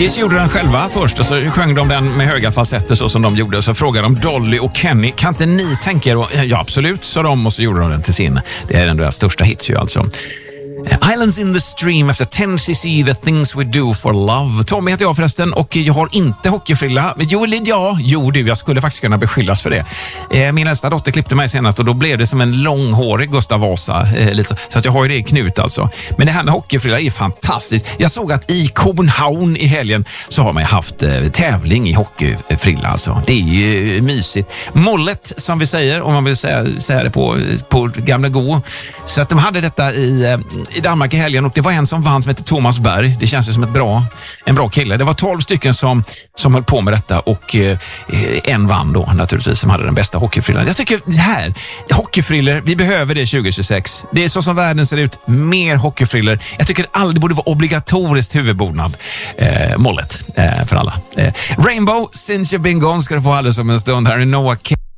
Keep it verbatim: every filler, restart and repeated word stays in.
Kiss gjorde den själva först och så sjöng de den med höga falsetter så som de gjorde. Och så frågade de Dolly och Kenny, kan inte ni tänka er? Och, ja, absolut, sa de, och så gjorde de den till sin. Det är den deras största hits ju alltså. Islands in the stream efter ten C C, the things we do for love. Tommy heter jag förresten och jag har inte hockeyfrilla. Men jo, ja, jo du, jag skulle faktiskt kunna beskyllas för det. Eh, min äldsta dotter klippte mig senast och då blev det som en långhårig Gustav Vasa. Eh, lite så, så att jag har ju det i knut alltså. Men det här med hockeyfrilla är fantastiskt. Jag såg att i Copenhagen i helgen så har man haft eh, tävling i hockeyfrilla alltså. Det är ju mysigt. Mollet som vi säger, om man vill säga, säga det på, på gamla go. Så att de hade detta i... Eh, i Danmark i helgen och det var en som vann som heter Thomas Berg. Det känns ju som ett bra, en bra kille. Det var tolv stycken som, som höll på med detta och eh, en vann då naturligtvis som hade den bästa hockeyfrillan. Jag tycker det här, hockeyfriller, vi behöver det tjugo tjugosex. Det är så som världen ser ut, mer hockeyfriller. Jag tycker aldrig borde vara obligatoriskt huvudbonad eh, målet eh, för alla. Eh, Rainbow, Since You've Been Gone ska du få alldeles om en stund här i Noah K.